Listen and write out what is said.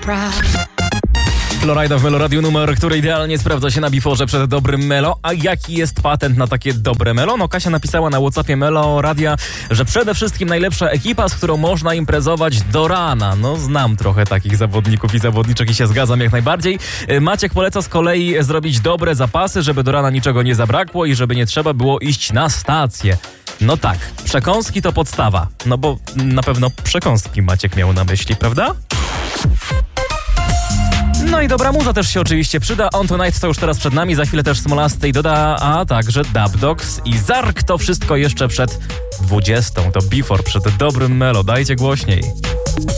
Florida w Meloradiu, numer, który idealnie sprawdza się na biforze przed dobrym Melo. A jaki jest patent na takie dobre Melo? No Kasia napisała na WhatsAppie Meloradia, że przede wszystkim najlepsza ekipa, z którą można imprezować do rana. No znam trochę takich zawodników i zawodniczek i się zgadzam jak najbardziej. Maciek poleca z kolei zrobić dobre zapasy, żeby do rana niczego nie zabrakło i żeby nie trzeba było iść na stację. No tak, przekąski to podstawa. No bo na pewno przekąski Maciek miał na myśli, prawda? No i dobra muza też się oczywiście przyda. On Tonight to już teraz przed nami, za chwilę też Smolasty doda, a także Dub Dogs i Zark. To wszystko jeszcze przed 20. To Before, przed dobrym Melo. Dajcie głośniej.